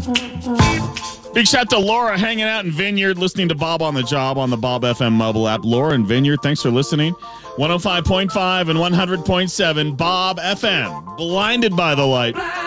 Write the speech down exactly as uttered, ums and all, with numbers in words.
Big shout to Laura hanging out in Vineyard, listening to Bob on the Job on the Bob F M mobile app. Laura in Vineyard, thanks for listening. one oh five point five and one hundred point seven Bob F M. Blinded by the light.